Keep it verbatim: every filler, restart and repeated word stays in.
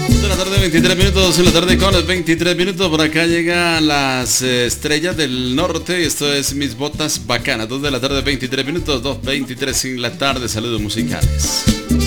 De la tarde, veintitrés minutos, en la tarde con los veintitrés minutos, por acá llegan las eh, estrellas del norte, y esto es Mis Botas Bacanas, dos de la tarde, veintitrés minutos, dos veintitrés en la tarde, saludos musicales.